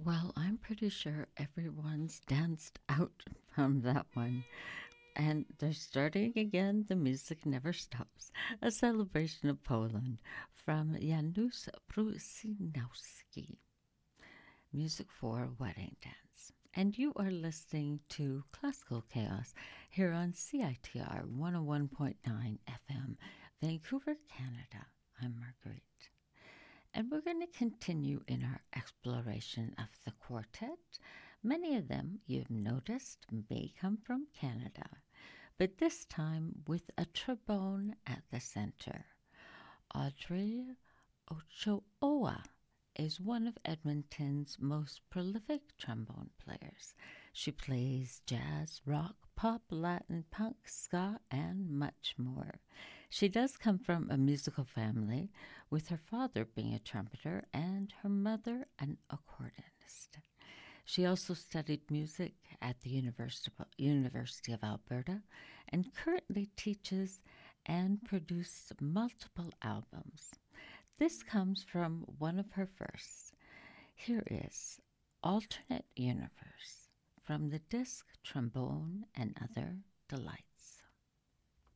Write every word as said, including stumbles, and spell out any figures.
Well, I'm pretty sure everyone's danced out from that one. And they're starting again. The music never stops. A celebration of Poland from Janusz Prusinowski. Music for Wedding Dance. And you are listening to Classical Chaos here on C I T R one oh one point nine F M, Vancouver, Canada. I'm Marguerite. And we're going to continue in our exploration of the quartet. Many of them, you've noticed, may come from Canada, but this time with a trombone at the center. Audrey Ochoa is one of Edmonton's most prolific trombone players. She plays jazz, rock, pop, Latin, punk, ska, and much more. She does come from a musical family, with her father being a trumpeter and her mother an accordionist. She also studied music at the University of Alberta and currently teaches and produces multiple albums. This comes from one of her firsts. Here is Alternate Universe from the disc Trombone and Other Delights.